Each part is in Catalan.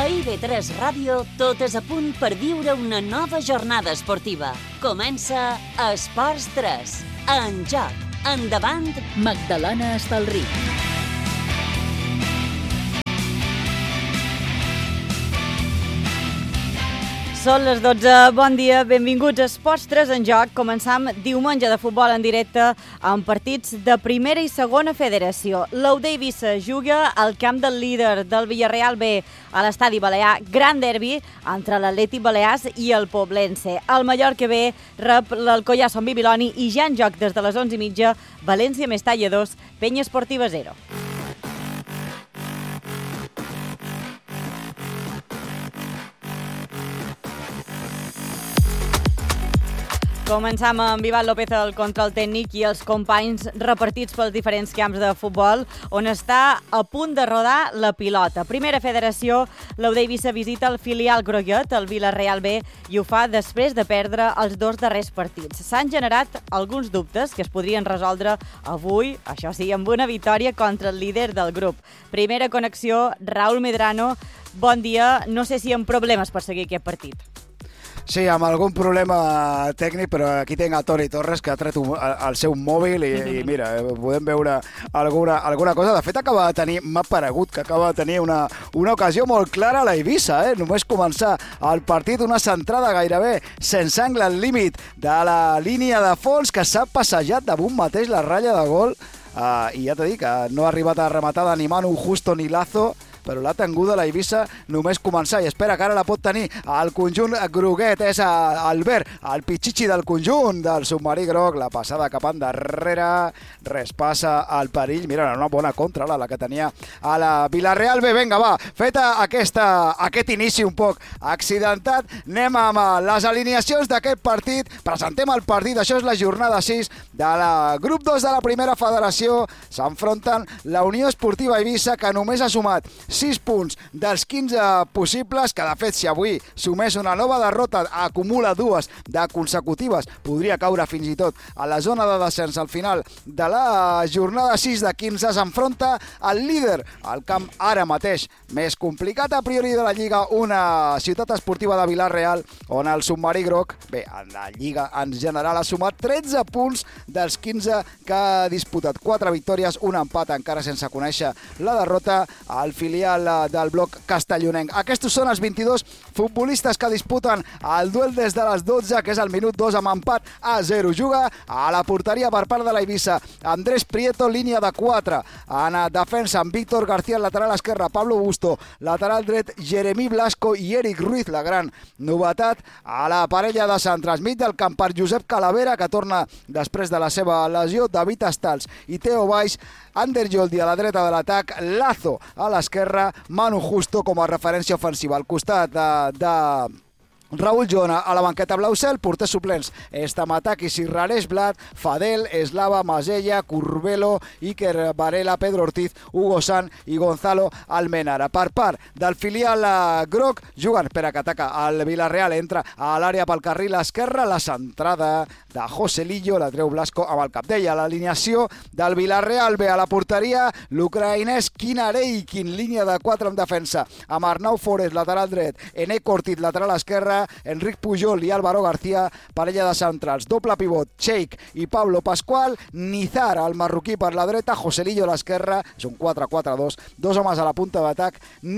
A IB3 Ràdio tot és a punt per viure una nova jornada esportiva. Comença Esports 3. En joc. Endavant, Magdalena Estalric. Són les 12, bon dia, benvinguts a Esports 3 en joc. Començam diumenge de futbol en directe amb partits de primera i segona federació. L'Aude Eivissa juga al camp del líder del Villarreal B a l'estadi Balear, gran derbi entre l'Atlètic Balears i el Poblense. El Mallorca B rep l'Alcoyà Son Bibiloni i ja en joc des de les 11:30, València Mestalla 2, Penya Esportiva 0. Començam amb Ivan López al control tècnic i els companys repartits pels diferents camps de futbol, on està a punt de rodar la pilota. Primera federació, l'Aude Eivissa visita el filial groguet, el Villarreal B, i ho fa després de perdre els dos darrers partits. S'han generat alguns dubtes que es podrien resoldre avui, això sí, amb una victòria contra el líder del grup. Primera connexió, Raúl Medrano, bon dia. No sé si hi ha problemes per seguir aquest partit. Sí, amb algun problema tècnic, però aquí tinc a Toni Torres, que ha tret el seu mòbil i mira, podem veure alguna cosa. De fet, m'ha paregut que acaba de tenir una ocasió molt clara a la Eivissa. Només començar el partit, una centrada gairebé sense angle al límit de la línia de fons, que s'ha passejat damunt mateix la ratlla de gol. I ja t'he dit que no ha arribat a rematar ni Manu Justo ni Lazo, però l'ha tinguda la Eivissa només començar, i espera que ara la pot tenir el conjunt groguet. És Albert, el pitxitxi del conjunt del submarí groc, la passada cap endarrere, res passa al perill. Mira, una bona contra la que tenia a la Villarreal B. Vinga, va, feta aquest inici un poc accidentat, anem amb les alineacions d'aquest partit. Presentem el partit, això és la jornada 6 de la grup 2 de la primera federació. S'enfronten la Unió Esportiva Eivissa, que només ha sumat 6 punts dels 15 possibles, que de fet, si avui sumés una nova derrota, acumula 2 de consecutives, podria caure fins i tot a la zona de descens al final de la jornada 6 de 15. S'enfronta al líder, al camp ara mateix més complicat a priori de la Lliga, una Ciutat Esportiva de Vila-real, on el submarí groc, bé, en la Lliga en general ha sumat 13 punts dels 15 que ha disputat, 4 victòries, un empat, encara sense conèixer la derrota al filial del bloc castellonenc. Aquests són els 22 futbolistes que disputen el duel des de les 12, que és el minut 2, amb empat a 0. Juga a la porteria per part de la Eivissa Andrés Prieto, línia de 4. En defensa, amb Víctor García, lateral esquerre, Pablo Busto, lateral dret, Jeremí Blasco i Eric Ruiz, la gran novetat a la parella de centres. Mig del camp per Josep Calavera, que torna després de la seva lesió, David Estals i Teo Baix, Ander Joldi a la dreta de l'atac, Lazo a l'esquerra, Manu Justo com a referència ofensiva. Al costat de Raúl Jona a la banqueta blau-cel, porters suplents Estamatakis i Raresh Blat, Fadel, Eslava, Masella, Curbelo, Iker Varela, Pedro Ortiz, Hugo San i Gonzalo Almenara. Per part del filial groc, juguen, espera que ataca el Villarreal, entra a l'àrea pel carril esquerre, la centrada de José Lillo, la treu Blasco amb el capdell. A l'alineació del Villarreal B, a la porteria, l'ucraïnès Kinareikin, línia de 4 en defensa, amb Arnau Forés, lateral dret, Ené Cortit, lateral esquerre, Enric Pujol i Álvaro García, parella de centrals, doble pivot, Cheik i Pablo Pascual, Nizar, el marroquí, per la dreta, Joselillo a l'esquerra, és un 4-4-2, dos homes a la punta d'atac,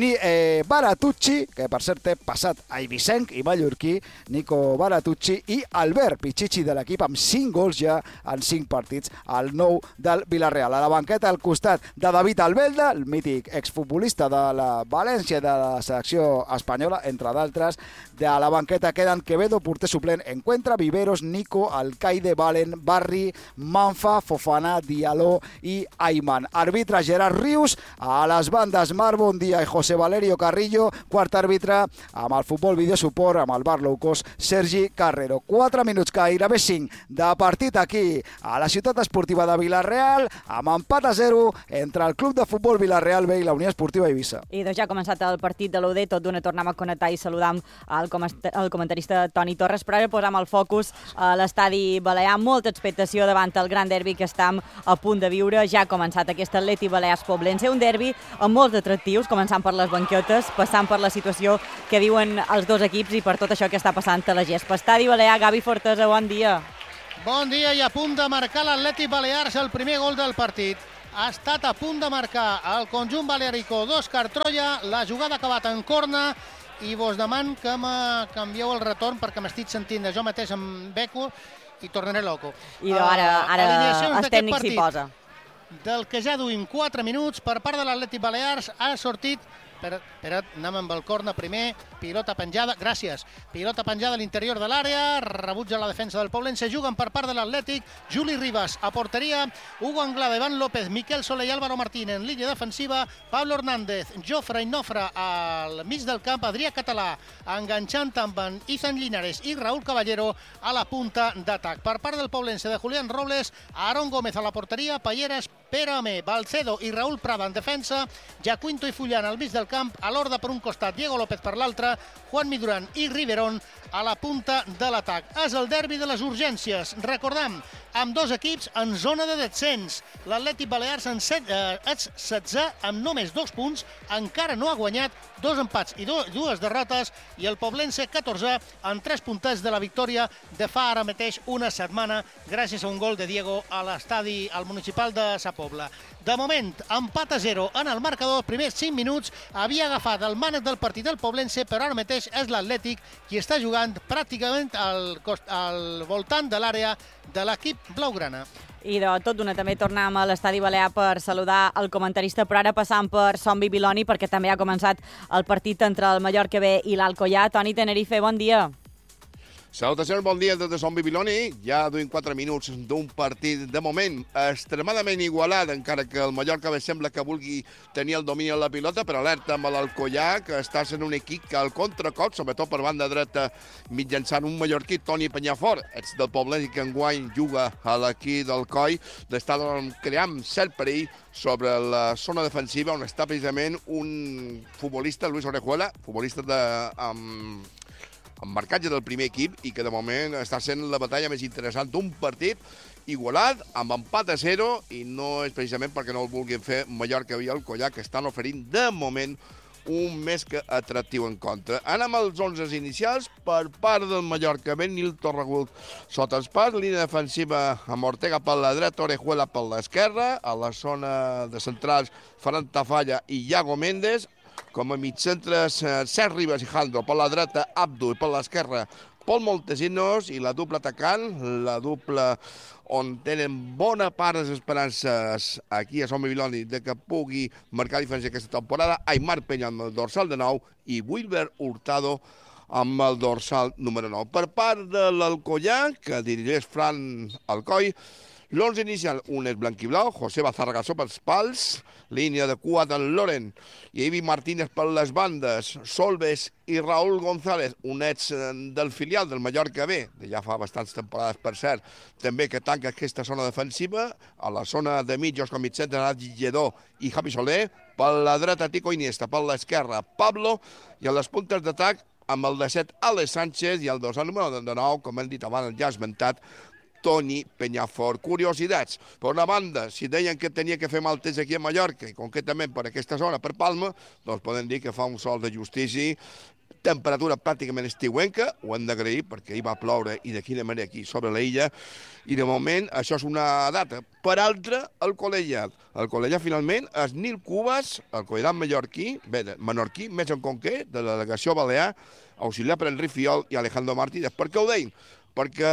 Baratucci, que per cert té passat a eivissenc i mallorquí, Nico Baratucci, i Albert, pitxitxi de l'equip, amb 5 gols ja en 5 partits, al nou del Villarreal. A la banqueta, al costat de David Albelda, el mític exfutbolista de la València, de la selecció espanyola, entre d'altres. De la banqueta queden Quevedo, porter suplent, Encuentra, Viveros, Nico, Alcaide, Valen, Barri, Manfa, Fofana, Diallo i Ayman. Àrbitre Gerard Rius, a les bandes Marc Bondia i José Valerio Carrillo, quart àrbitre amb el futbol videosuport, amb el bar low cost, Sergi Carrero. 4 minuts, gairebé 5 de partit aquí a la Ciutat Esportiva de Vila-real, amb empat a 0 entre el Club de Futbol Vila-real B i la Unió Esportiva Eivissa. I doncs ja ha començat el partit de l'Aude, tot d'una tornem a connectar i saludam al com el comentarista Toni Torres, però ara posam el focus a l'estadi Balear. Molta expectació davant el gran derbi que estem a punt de viure. Ja ha començat aquest Atleti Balears-Poblense, un derbi amb molts atractius, començant per les banquetes, passant per la situació que viuen els dos equips i per tot això que està passant a la gespa. Estadi Balear, Gavi Fortesa, bon dia. Bon dia, i a punt de marcar l'Atleti Balears el primer gol del partit. Ha estat a punt de marcar el conjunt balearico d'Òscar Troia, la jugada ha acabat en corna, i vos deman que me canvieu el retorn perquè m'estic sentint de jo mateix amb beco i tornaré loco. I ara el tècnic s'hi posa. Del que ja duim 4 minuts, per part de l'Atleti Balears ha sortit... Espera't, anem amb el corna primer, pilota penjada, gràcies, pilota penjada a l'interior de l'àrea, rebutja la defensa del Poblense, juguen per part de l'Atlètic, Juli Rivas a porteria, Hugo Anglada, Iván López, Miquel Soler i Álvaro Martín en línia defensiva, Pablo Hernández, Jofre i Nofra al mig del camp, Adrià Català enganxant amb en Izan Linares i Raúl Caballero a la punta d'atac. Per part del Poblense de Julián Robles, Aaron Gómez a la porteria, Palleras, Pere Amé, Balcedo i Raúl Prada en defensa, Jacuinto i Fullan al mig del camp, a l'Horda per un costat, Diego López per l'altre, Juan Midurán i Riverón a la punta de l'atac. És el derbi de les urgències. Recordam, amb dos equips en zona de descens. L'Atlètic Balears és 16è amb només 2 punts, encara no ha guanyat, 2 empats i 2 derrotes, i el Poblense 14è amb 3 puntets de la victòria de fa ara mateix una setmana, gràcies a un gol de Diego a l'estadi al municipal de Sa Pobla. De moment, empat a 0 en el marcador, primers 5 minuts, havia agafat el mànec del partit del Poblense, però ara mateix és l'Atlètic qui està jugant pràcticament al voltant de l'àrea de l'equip blaugrana. I de tot d'una també tornem a l'Estadi Balear per saludar el comentarista, però ara passant per Son Bibiloni, perquè també ha començat el partit entre el Mallorca B i l'Alcoyà. Toni Tenerife, bon dia. Salutacions, bon dia des de Son Bibiloni. Ja duim 4 minuts d'un partit de moment extremadament igualat, encara que el Mallorca bé sembla que vulgui tenir el domini de la pilota, però alerta amb l'Alcoyà, que està sent un equip que al contracop, sobretot per banda dreta, mitjançant un mallorquí, Toni Penyafort, ets del Poblense que enguany juga a l'equip del Coi, d'estar creant cert perill sobre la zona defensiva on està precisament un futbolista, Luis Orejuela, futbolista amb marcatge del primer equip i que de moment està sent la batalla més interessant d'un partit igualat, amb empat a 0, i no és precisament perquè no el vulguin fer Mallorca i Alcoyà, que estan oferint de moment un més que atractiu en contra. Anem als 11 inicials per part del Mallorca. Ben Nil Torregut sota els pas, línia defensiva amb Ortega per la dreta, Orejuela per l'esquerra, a la zona de centrals Ferran Tafalla i Iago Méndez, com a mitjantres Cesc Ribas i Jandro per la dreta, Abdu, i per l'esquerra Pol Montesinos, i la dupla atacant, la dupla on tenen bona part de les esperances aquí a Son Bibiloni de que pugui marcar diferència aquesta temporada, Aimar Peña amb el dorsal de 9 i Wilber Hurtado amb el dorsal número 9. Per part de l'Alcoyà, que dirigeix Fran Alcoi, l'11 inicial, un és blanquiblau, José Bazarraga sota els pals, línia de cua d'en Loren i Evi Martínez per les bandes, Solves i Raúl González, un ets del filial del Mallorca B, de ja fa bastants temporades, per cert, també que tanca aquesta zona defensiva, a la zona de mitjos com mitjans Adi Lledó i Javi Soler, per la dreta Tico Iniesta, per l'esquerra Pablo, i a les puntes d'atac amb el de 7 Alex Sánchez i el dorsal número 9, com hem dit abans, ja esmentat, Toni Penyafort. Curiositats. Per una banda, si deien que tenia que fer mal temps aquí a Mallorca, i concretament per aquesta zona, per Palma, doncs podem dir que fa un sol de justícia, temperatura pràcticament estiuenca, ho hem d'agrair perquè hi va ploure i de quina manera aquí sobre l'illa, i de moment això és una data. Per altra, el col·legiat. El col·legiat finalment és Nil Cubas, el col·legiat menorquí, més en concret, de la delegació balear, auxiliar per Enric Fiol i Alejandro Martínez. Per què ho deim? Perquè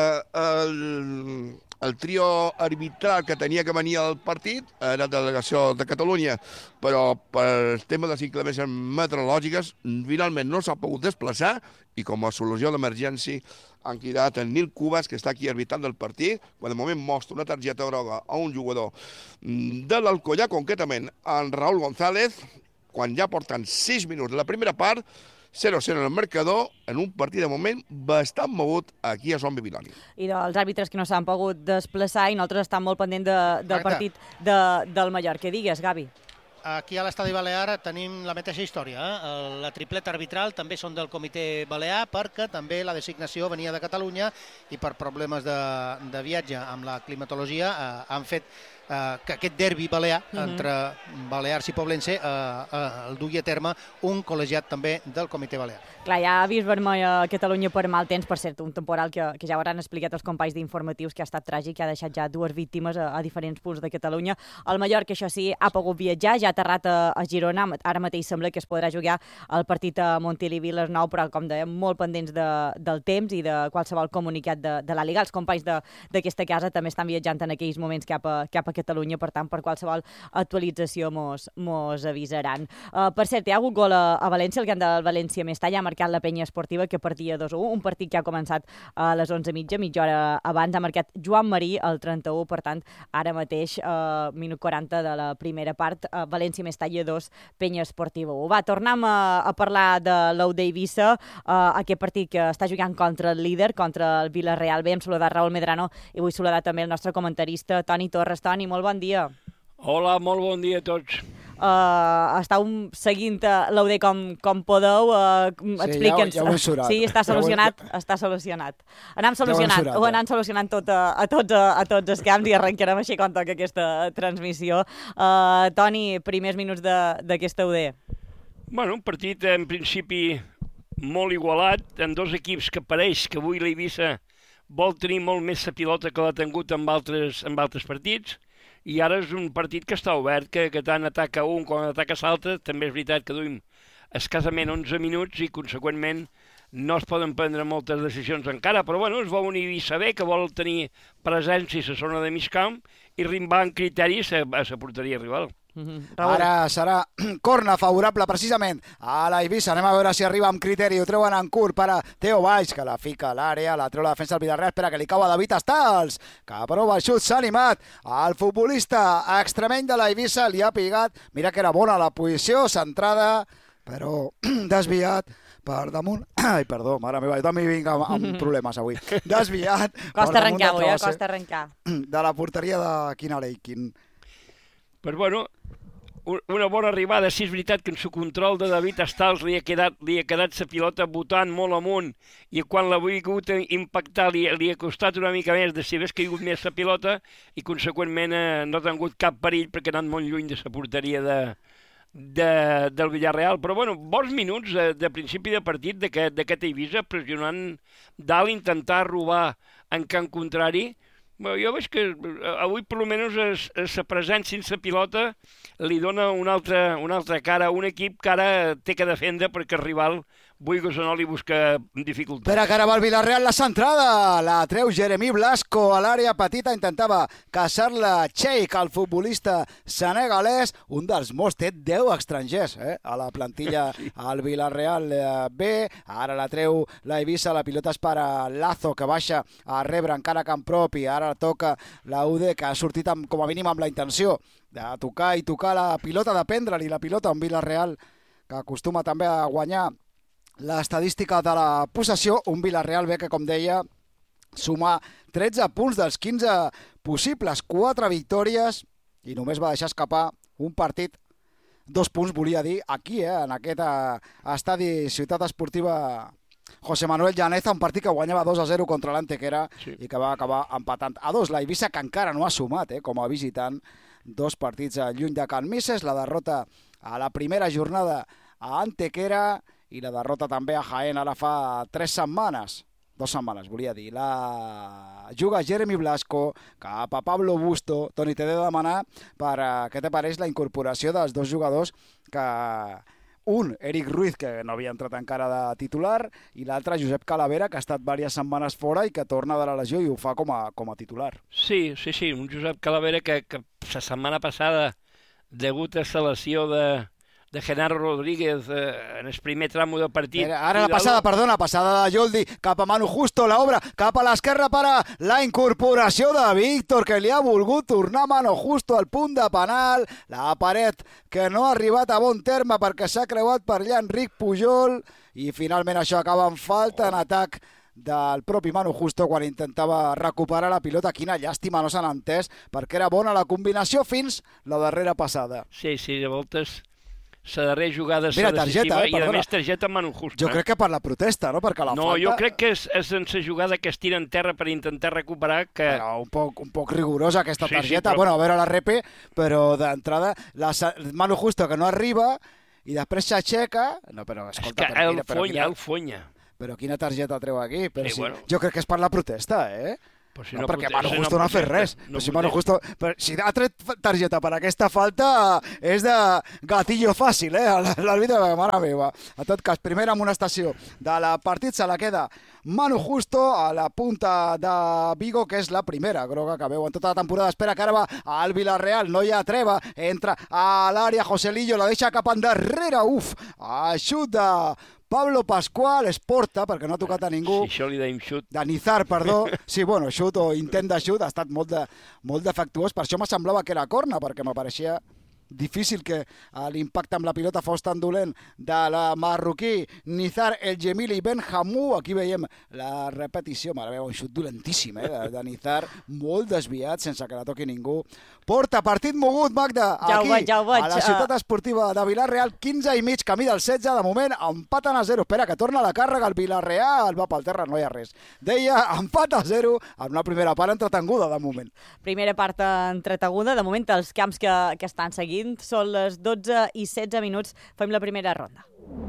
el trio arbitral que tenia que venir al partit era de delegació de Catalunya, però per tema de inclemències meteorològiques finalment no s'ha pogut desplaçar i com a solució d'emergència han cridat en Nil Cubas, que està aquí arbitrant el partit, quan de moment mostra una targeta groga a un jugador de l'Alcoyà, concretament en Raúl González, quan ja porten 6 minuts de la primera part, 0-0 en el marcador, en un partit de moment bastant mogut aquí a Son Bibiloni. I dels àrbitres que no s'han pogut desplaçar i nosaltres estem molt pendents del partit del Mallorca. Digues, Gavi. aquí a l'Estadi Balear tenim la mateixa història. La tripleta arbitral també són del comitè balear perquè també la designació venia de Catalunya i per problemes de viatge amb la climatologia han fet que aquest derbi balear entre balears i poblense el dugui a terme un col·legiat també del comitè balear. Clar, ja ha vist vermell a Catalunya per mal temps, per cert, un temporal que ja ho hauran explicat els companys d'informatius, que ha estat tràgic, que ha deixat ja 2 víctimes a diferents punts de Catalunya. El Mallorca, això sí, ha pogut viatjar, ja ha aterrat a Girona, ara mateix sembla que es podrà jugar el partit a Montilivi a les 9, però com dèiem, molt pendents del temps i de qualsevol comunicat de la Liga. Els companys d'aquesta casa també estan viatjant en aquells moments cap a Catalunya, per tant, per qualsevol actualització mos avisaran. Per cert, hi ha hagut gol a València, el camp del València Mestalla ha marcat la penya esportiva, que perdia 2-1, un partit que ha començat a les 11:30, mitja hora abans, ha marcat Joan Marí al 31, per tant, ara mateix, minut 40 de la primera part, València Mestalla 2, penya esportiva 1. Va, tornem a parlar de l'Ude Eivissa, aquest partit que està jugant contra el líder, contra el Villarreal. Bé, hem saludat Raúl Medrano i vull saludar també el nostre comentarista, Toni Torres. Toni, molt bon dia. Hola, molt bon dia a tots. Estàu seguint l'Ude com podeu. Explica'ns. Ja ho hem surat. Sí, està solucionat. Està solucionat. Anem solucionant tot a tots els camps i arrencarem així com toca aquesta transmissió. Toni, primers minuts d'aquesta UD. Bueno, un partit en principi molt igualat, en dos equips que pareix que avui l'Eivissa vol tenir molt més la pilota que l'ha tingut en altres partits, i ara és un partit que està obert, que tant ataca un com ataca l'altre. També és veritat que duim escassament 11 minuts i, conseqüentment, no es poden prendre moltes decisions encara, però bueno, es vol un Eivissa bé, que vol tenir presència a la zona de mig camp i rimbar en criteris a la porteria rival. Ara serà corna favorable precisament a l'Eivissa. Anem a veure si arriba amb criteri. Ho treuen en curt per a Teo Valls, que la fica a l'àrea, la treu la defensa del Villarreal, espera que li cau a David Estals, que prova el xut, s'ha animat el futbolista extremeny de l'Eivissa, li ha pigat, mira que era bona la posició, centrada, però desviat per damunt. Ai, perdó, mare meva, jo també vinc amb problemes avui. Desviat. Costa arrencar avui, costa arrencar. De la porteria de Quinaleikin. Però bueno, una bona arribada. Sí, és veritat que en su control de David Estals li ha quedat la pilota botant molt amunt, i quan l'ha volgut impactar li ha costat una mica més de si hagués caigut més la pilota, i conseqüentment no ha tingut cap perill perquè ha anat molt lluny de la porteria del Villarreal. Però bueno, bons minuts de principi de partit d'aquest Eivissa, pressionant dalt, intentar robar en camp contrari. Jo veig que avui, per almenys, la presència sense pilota li dona una altra cara a un equip que ara té que defendre perquè el rival, vulguis o no, li busca dificultats. Espera, que ara va el Villarreal, la centrada. La treu Jeremy Blasco a l'àrea petita. Intentava caçar-la Cheikh, el futbolista senegalès. Un dels molts, té 10 estrangers a la plantilla al Villarreal B. Ara la treu l'Eivissa, la pilota és per a Lazo, que baixa a rebre encara camp propi. Ara toca la UD, que ha sortit com a mínim amb la intenció de tocar i tocar la pilota, de prendre-li la pilota a un Villarreal que acostuma també a guanyar l'estadística de la possessió. Un Villarreal bé que, com deia, suma 13 punts dels 15 possibles, 4 victòries, i només va deixar escapar un partit, 2 punts, volia dir, aquí, en aquest estadi Ciutat Esportiva José Manuel Llaneza, un partit que guanyava 2-0 contra l'Antequera, sí, i que va acabar empatant a 2. L'Eivissa, que encara no ha sumat com a visitant, 2 partits lluny de Can Misses, la derrota a la primera jornada a Antequera i la derrota també a Jaén ara fa 2 setmanes, volia dir. La juga Jeremy Blasco cap a Pablo Busto. Toni, t'he de demanar què te pareix la incorporació dels 2 jugadors que... Un, Eric Ruiz, que no havia entrat encara de titular, i l'altre, Josep Calavera, que ha estat diverses setmanes fora i que torna de la lesió i ho fa com a titular. Sí, un Josep Calavera que la setmana passada, degut a la lesió de Genaro Rodríguez en el primer tramo del partit. Ara la passada de Joldi cap a Manu Justo, l'obra cap a l'esquerra per a la incorporació de Víctor, que li ha volgut tornar Manu Justo al punt de penal. La paret que no ha arribat a bon terme perquè s'ha creuat per allà Enric Pujol, i finalment això acaba en falta en atac del propi Manu Justo quan intentava recuperar la pilota. Quina llàstima, no s'han entès, perquè era bona la combinació fins la darrera passada. Sí, de voltes la darrera jugada Mira, targeta, decisiva i a més targeta amb Manu Justo. Jo crec que per la protesta, no? Perquè la no, falta... jo crec que és en la jugada que es tira en terra per intentar recuperar que... Però un poc rigorosa aquesta targeta. Sí, però... Bueno, a veure la repe, però d'entrada Manu Justo que no arriba i després s'aixeca... No, però escolta... És que el fonya. Però quina targeta treu aquí? Però sí, bueno. Jo crec que és per la protesta, eh? Però si no, perquè Manu Justo no ha fet res. Si Manu Justo, si ha tret targeta per aquesta falta, és de gatillo fàcil, l'àrbitre de mare meva. En tot cas, primera amonestació de la partit se la queda Manu Justo a la punta de Vigo, que és la primera groga que veu en tota la temporada. Espera que ara va al Villarreal, no hi ha treva, entra a l'àrea Joselillo, la deixa cap endarrere, xut de Pablo Pascual, es porta, perquè no ha tocat a ningú. Si això li deim xut. De Nizar, perdó. Sí, bueno, xut o intent de xut ha estat molt defectuós. Per això m'ha semblava que era corna, perquè m'apareixia difícil que l'impacte amb la pilota fos tan dolent de la marroquí Nizar El Gemili Ben Hamou. Aquí veiem la repetició, mare meva, un xut dolentíssim de Nizar, molt desviat, sense que la toqui ningú. Porta, partit mogut, Magda, aquí, ja ho veig. A la ciutat esportiva de Villarreal, 15 i mig, camí del 16, de moment, empaten a 0. Espera, que torna la càrrega, el Villarreal va pel terra, no hi ha res. Deia, empat a 0, en una primera part entretenguda, de moment. Primera part entretenguda, de moment els camps que estan seguint són les 12 i 16 minuts. Fem la primera ronda.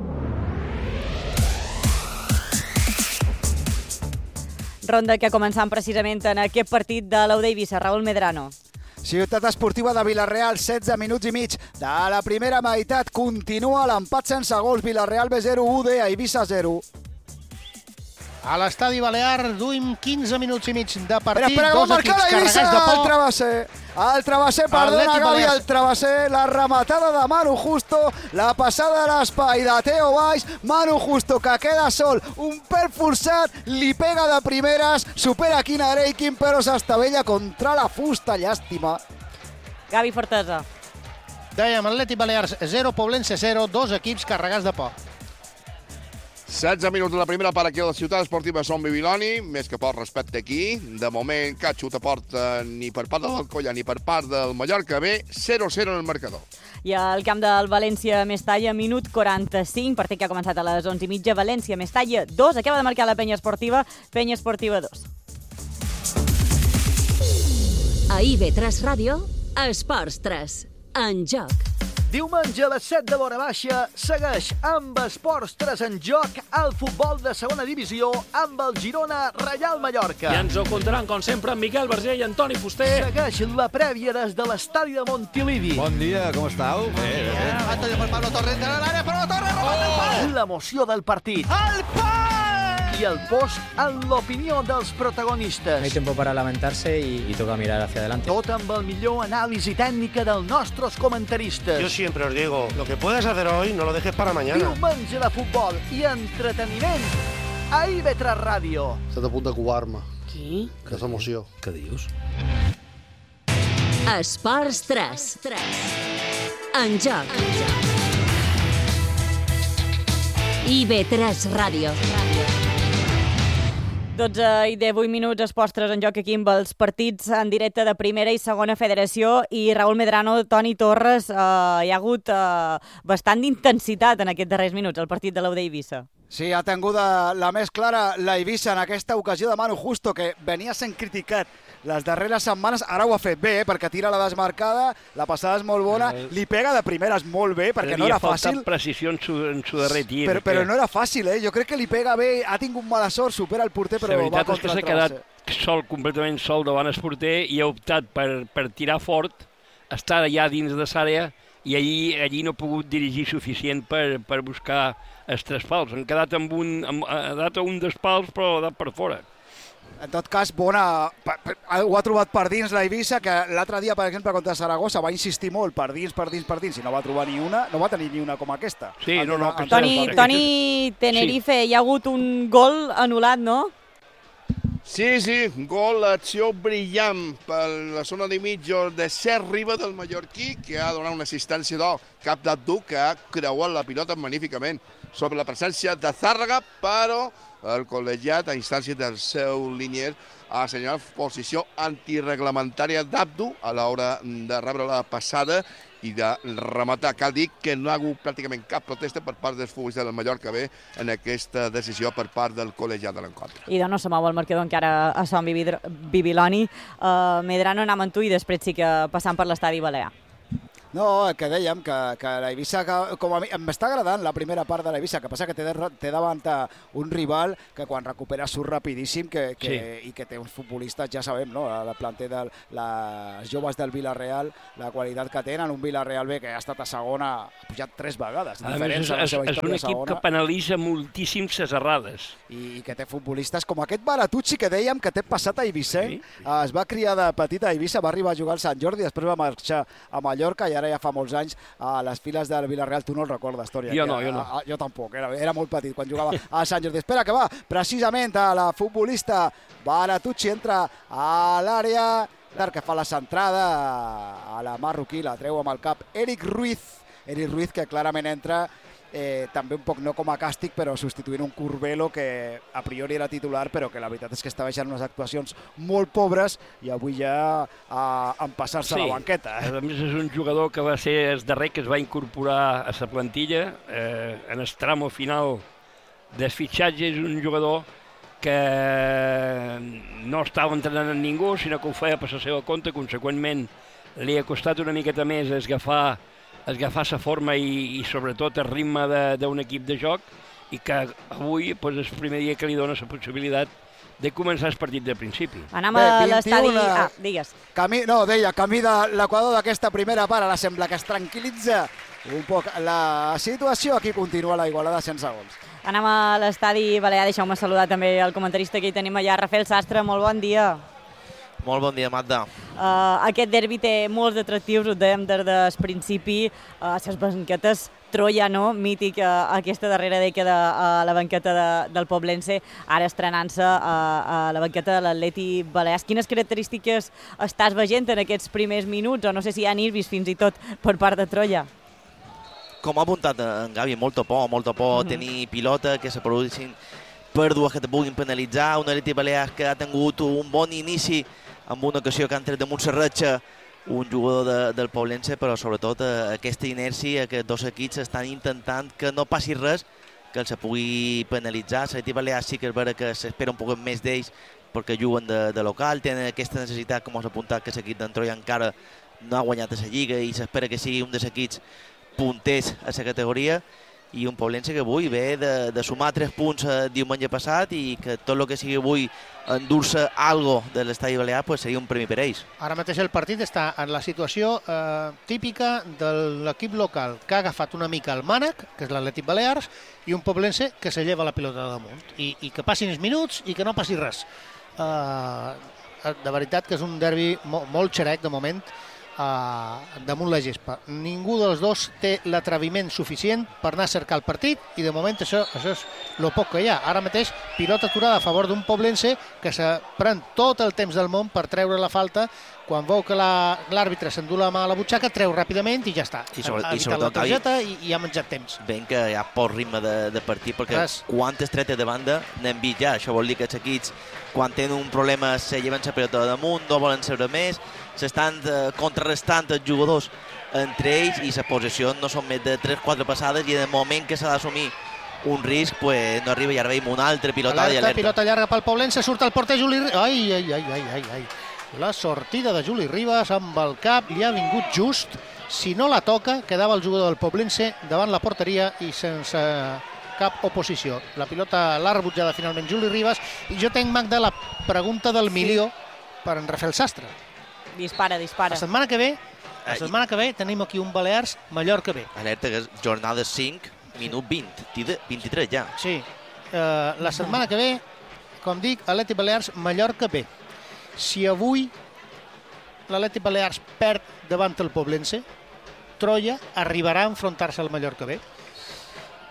Ronda que començam precisament en aquest partit de l'Aude Eivissa. Raúl Medrano. Ciutat esportiva de Villarreal, 16 minuts i mig de la primera meitat. Continua l'empat sense gols. Villarreal B0, UD, Eivissa 0. A l'estadi Balear duim 15 minuts i mig de partit. Espera, que va marcar l'Eivissa, el Travesser, perdona Gavi, el Travesser, la rematada de Manu Justo, la passada de l'espai de Teo Valls, Manu Justo que queda sol, un pèl forçat, li pega de primeres, supera Quina Reikin, però s'estavella contra la fusta, llàstima. Gavi Fortesa. Dèiem, Atlètic Balears 0, Poblense 0, dos equips carregats de por. 16 minuts de la primera part aquí a la ciutat esportiva Son Bibiloni, més que poc respecte aquí. De moment, cap xut a porta ni per part de l'Alcoyà ni per part del Mallorca B, 0-0 en el marcador. I al camp del València-Mestalla, minut 45, partit que ha començat a les 11:30, València-Mestalla 2, acaba de marcar la Penya Esportiva 2. A IB3 Ràdio, Esports 3, en joc. Diumenge a les 7 de l'hora baixa segueix amb Esports 3 en joc el futbol de segona divisió amb el Girona Reial Mallorca. I ens ho contaran, com sempre, Miquel Verger i Antoni Fuster. Segueix la prèvia des de l'estadi de Montilivi. Bon dia, com estàu? Batalla per Pablo Torres de l'àrea, però la Torre remata el pal. L'emoció del partit. El pal! I el post en l'opinió dels protagonistes. No hay tiempo para lamentarse y toca mirar hacia adelante. Tot amb el millor anàlisi tècnica dels nostres comentaristes. Yo siempre os digo, lo que puedes hacer hoy no lo dejes para mañana. Diumenge de futbol i entreteniment a IB3 Ràdio. Estàs a punt de covar-me. Qui? Que és emoció. Què dius? Esports 3. En joc. IB3 Ràdio. 12 i 18 minuts, Esports 3 en joc aquí amb els partits en directe de primera i segona federació. I Raúl Medrano, Toni Torres, hi ha hagut bastant d'intensitat en aquests darrers minuts, el partit de l'Aude Eivissa. Sí, ha tingut la més clara la Eivissa en aquesta ocasió de Manu Justo, que venia sent criticat les darreres setmanes. Ara ho ha fet bé, perquè tira la desmarcada, la passada és molt bona, li pega de primeres molt bé, perquè no era fàcil. Havia faltat precisió en su darrer tir. Però no era fàcil, jo crec que li pega bé, ha tingut mala sort, supera el porter, però va contra el Travesser. La veritat és que s'ha quedat completament sol davant el porter i ha optat per tirar fort, estar allà dins de l'àrea, i allí no ha pogut dirigir suficient per buscar els tres pals. Han quedat amb un dels pals, però ha dat per fora. En tot cas, bona... Ho ha trobat per dins la Eivissa, que l'altre dia, per exemple, contra Saragossa va insistir molt per dins, i no va trobar ni una, no va tenir ni una com aquesta. Sí, no. Toni, Tenerife, hi ha hagut un gol anul·lat, no? Sí, gol, acció brillant per la zona de mitja de Cert Riba del mallorquí, que ha donat una assistència d'or cap d'Abdú, que ha creuat la pilota magníficament sobre la presència de Zàrraga, però el col·legiat, a instància del seu linier, ha assenyalat posició antireglamentària d'Abdú a l'hora de rebre la passada i de rematar. Cal dir que no ha hagut pràcticament cap protesta per part dels futbolistes del Mallorca B en aquesta decisió per part del col·legiat de l'encontre. I no se mou el marcador encara a Son Bibiloni. Medrano anàvem amb tu i després sí que passant per l'estadi Balear. No, que dèiem que la Eivissa, com a mi, m'està agradant la primera part de la Eivissa, que passa que té davant un rival que quan recupera surt rapidíssim i que té uns futbolistes, ja sabem, no? La planter les joves del Villarreal, la qualitat que tenen, un Villarreal B que ha estat a segona, ha pujat 3 vegades. A més, és un equip que penalitza moltíssim ses errades. I que té futbolistes com aquest Baratucci, que dèiem que té passat a Eivissent, es va criar de petit a Eivissa, va arribar a jugar al Sant Jordi, després va marxar a Mallorca i ara ja fa molts anys a les files del Villarreal. Tu no el recordes, Tòria? Jo no. Jo tampoc, era molt petit quan jugava a Sant Jordi. Espera que va, precisament a la futbolista Baratucci entra a l'àrea, que fa la centrada a la marroquí, la treu amb el cap Eric Ruiz, que clarament entra també un poc no com a càstig, però substituint un Curbelo que a priori era titular, però que la veritat és que estava deixant unes actuacions molt pobres i avui ja en passar-se a la banqueta. A més, és un jugador que va ser el darrer que es va incorporar a la plantilla en el tramo final del fitxatge. És un jugador que no estava entrenant amb ningú, sinó que ho feia per la seva compte. Conseqüentment, li ha costat una miqueta més esgafar la forma i sobretot el ritme d'un equip de joc, i que avui és el primer dia que li dona la possibilitat de començar el partit de principi. Anem a l'estadi... digues. Camí de l'equador d'aquesta primera part. Ara sembla que es tranquil·litza un poc la situació. Aquí continua la igualada sense gols. Anem a l'estadi Balear. Deixeu-me saludar també el comentarista que hi tenim allà, Rafael Sastre. Molt bon dia. Molt bon dia, Magda. Aquest derbi té molts atractius, ho dèiem des del principi, les banquetes Troia, no? Mític aquesta darrera dècada a la banqueta del Poblense, ara estrenant-se a la banqueta de l'Atleti Balears. Quines característiques estàs veient en aquests primers minuts, o no sé si hi ha nervis fins i tot per part de Troia? Com ha apuntat en Gavi, molta por tenir pilota, que se produeixin pèrdues que te puguin penalitzar. Un Atleti Balears que ha tingut un bon inici amb una ocasió que ha entrat damunt la ratxa un jugador del Poblense, però sobretot aquesta inèrcia que dos equips estan intentant que no passi res, que els pugui penalitzar. L'Atleti Balears sí que és vera que s'espera un poc més d'ells perquè juguen de local, tenen aquesta necessitat, com has apuntat, que l'equip d'en Troia encara no ha guanyat a la Lliga i s'espera que sigui un dels equips punters a la categoria, i un Poblense que avui ve de sumar 3 punts diumenge passat i que tot el que sigui avui endur-se algo de l'estadi Balear seria un premi per ells. Ara mateix el partit està en la situació típica de l'equip local, que ha agafat una mica el mànec, que és l'Atlètic Balears, i un Poblense que se lleva la pilota damunt. I que passin els minuts i que no passi res. De veritat que és un derbi molt xerec de moment, damunt la gespa. Ningú dels dos té l'atreviment suficient per anar a cercar el partit i de moment això és el poc que hi ha. Ara mateix pilota aturada a favor d'un Poblense que se pren tot el temps del món per treure la falta. Quan veu que l'àrbitre s'endú la mà a la butxaca, treu ràpidament i ja està. Ha evitat la targeta i ha menjat temps. Veiem que hi ha poc ritme de partit, perquè quantes tretes de banda n'hem vist ja. Això vol dir que els equips, quan tenen un problema, se lleven la pilota damunt, no volen seure més, s'estan contrarrestant els jugadors entre ells i les possessions no són més de 3-4 passades i en el moment que s'ha d'assumir un risc no arriba i ara veiem una altra pilota i alerta. Pilota llarga pel Poblense, surt el porter Juli Ribas. Ai. La sortida de Juli Ribas amb el cap li ha vingut just. Si no la toca, quedava el jugador del Poblense davant la porteria i sense cap oposició. La pilota l'ha rebutjada finalment Juli Ribas i jo tenc, Magda, la pregunta del milió per en Rafael Sastre. Dispara. La setmana que ve tenim aquí un Balears Mallorca B. Alerta que és jornada 5, minut 20, 23 ja. Sí, la setmana que ve, com dic, Atlètic Balears Mallorca B. Si avui l'Atlètic Balears perd davant el Poblense, Troia arribarà a enfrontar-se al Mallorca B?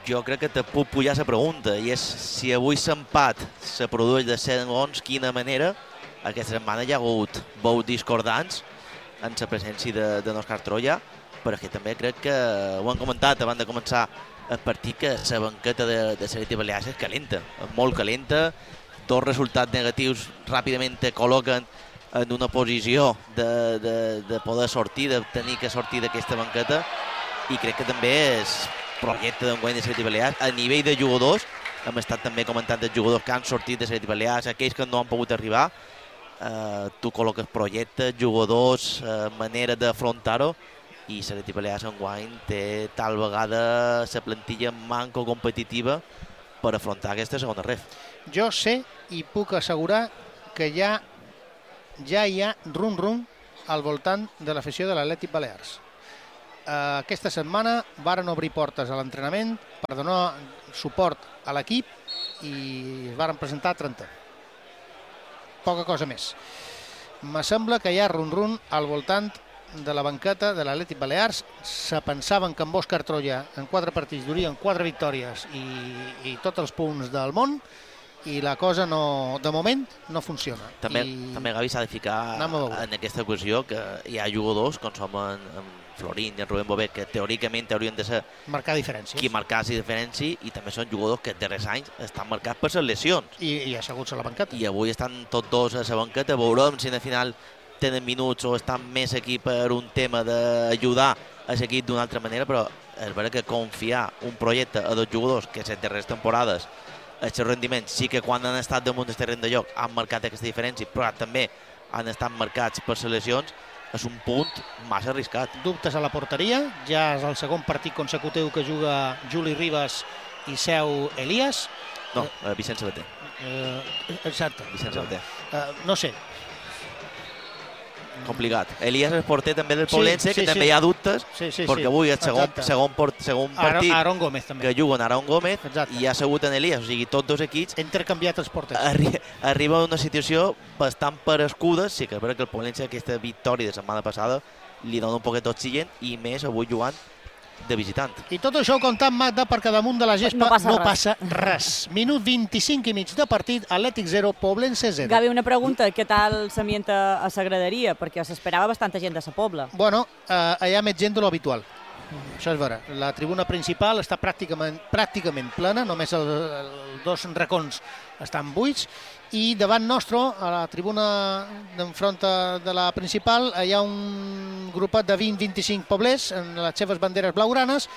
Jo crec que te puc pujar la pregunta, i és si avui l'empat se produeix de segons quina manera. Aquesta setmana hi ha hagut veus discordants en la presència d'Òscar Troya, però és que també crec que ho han comentat abans de començar el partit, que la banqueta de Selecte Balears és calenta, molt calenta. Dos resultats negatius ràpidament te col·loquen en una posició de poder sortir, de tenir que sortir d'aquesta banqueta, i crec que també és projecte d'enguany de Selecte Balears. A nivell de jugadors, hem estat també comentant els jugadors que han sortit de Selecte Balears, aquells que no han pogut arribar. Tu col·loques projectes, jugadors, manera d'afrontar-ho, i Selecte Balears enguany té tal vegada la plantilla manco competitiva per afrontar aquesta segona ref. Jo sé i puc assegurar que ja hi ha rum-rum al voltant de l'afició de l'Atlètic Balears. Aquesta setmana varen obrir portes a l'entrenament per donar suport a l'equip i es varen presentar 30. Poca cosa més. Me sembla que hi ha rum-rum al voltant de la banqueta de l'Atlètic Balears. Se pensaven que amb Òscar Troya en 4 partits durien 4 victòries i tots els punts del món, i la cosa de moment no funciona. També Gavi, s'ha de ficar en aquesta equació que hi ha jugadors com som en Florín i en Rubén Bové, que teòricament haurien de ser marcar diferències. Qui marcassi diferència, i també són jugadors que els darrers anys estan marcats per les lesions. I asseguts a la banqueta. I avui estan tots dos a la banqueta. Veurem si al final tenen minuts o estan més aquí per un tema d'ajudar a l'equip d'una altra manera, però és vera que confiar un projecte a dos jugadors que les darreres temporades el seu rendiment sí que quan han estat damunt del terreny de joc han marcat aquesta diferència, però també han estat marcats per les lesions, és un punt massa arriscat. Dubtes a la porteria, ja és el segon partit consecutiu que juga Juli Ribas i seu Elias. No, Vicent Sabater. Exacte. Vicent Sabater. No sé. Complicat. Elias és porter també del Poblense, que també hi ha dubtes, perquè avui el segon partit Aaron Gómez també, que juguen Aaron Gómez i ha segut en Elias, o sigui, tots dos equips intercanviat els porters. Arriba a una situació bastant perescuda. Sí que és veritat que el Poblense, aquesta victòria de setmana passada, li dona un poquet d'oxigen, i més avui jugant de visitant. I tot això ho comptant, Magda, perquè damunt de la gespa no passa res. Minut 25 i mig de partit, Atlètic 0, Poblense 0. Gavi, una pregunta, què tal l'ambient a la graderia? Perquè s'esperava bastanta gent de la Pobla. Bueno, hi ha més gent de l'habitual. Això és vera. La tribuna principal està pràcticament plena, només els dos racons estan buits, i davant nostre, a la tribuna d'enfront de la principal, hi ha un grupet de 20-25 poblers en les seves banderes blaugranes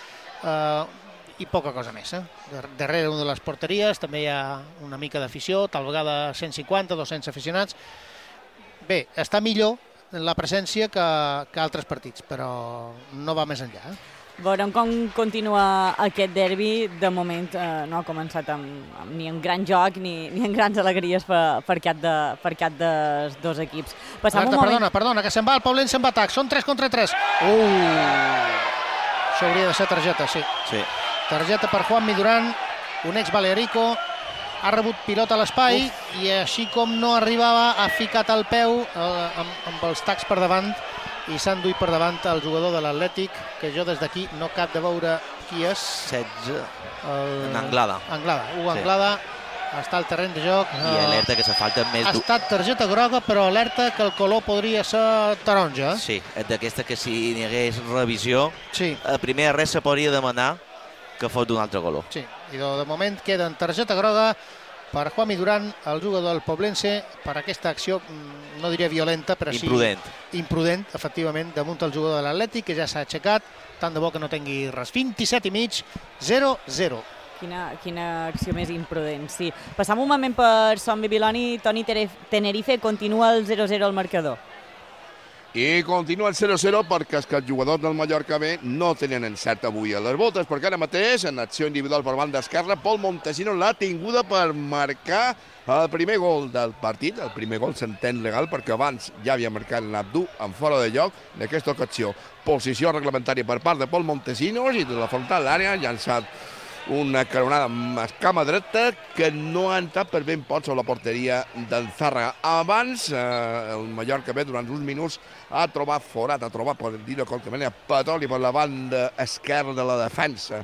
i poca cosa més. Darrere una de les porteries també hi ha una mica d'afició, tal vegada 150-200 aficionats. Bé, està millor la presència que altres partits, però no va més enllà. Veurem com continua aquest derbi. De moment no ha començat ni amb gran joc ni amb grans alegries per cap dels dos equips. Perdona, que se'n va el Poblense en atac. Són 3 contra 3. Això hauria de ser targeta, sí. Targeta per Juanmi Duran, un ex-balearico. Ha rebut pilota a l'espai i així com no arribava ha ficat el peu amb els tacs per davant i s'ha enduit per davant el jugador de l'Atlètic, que jo des d'aquí no cap de veure qui és. 16. En Anglada. Hugo Anglada està al terreny de joc. I alerta que se falta més... Ha estat targeta groga, però alerta que el color podria ser taronja. Sí, és d'aquesta que si n'hi hagués revisió, a primer res se podria demanar que fos d'un altre color. Sí, i de moment queda en targeta groga per Juanmi Duran, el jugador del Poblense, per aquesta acció, no diria violenta, però sí... Imprudent, efectivament, damunt el jugador de l'Atlètic, que ja s'ha aixecat, tant de bo que no tingui res. 27 i mig, 0-0. Quina acció més imprudent, sí. Passam un moment per Son Bibiloni. Toni, Tenerife continua el 0-0 al marcador. I continua el 0-0 perquè els jugadors del Mallorca B no tenen encert avui a les botes, perquè ara mateix, en acció individual per banda esquerra, Pol Montesino l'ha tinguda per marcar el primer gol del partit. El primer gol s'entén legal perquè abans ja havia marcat l'Abdú en fora de lloc d'aquesta ocasió. Posició reglamentària per part de Pol Montesino i de la frontal l'àrea ha llançat una caronada amb escama dreta que no ha entrat per ben poc sobre la porteria d'en Zárraga. Abans, el Mallorca B, durant uns minuts, ha trobat forat, per dir-ho de qualque manera, petroli per la banda esquerra de la defensa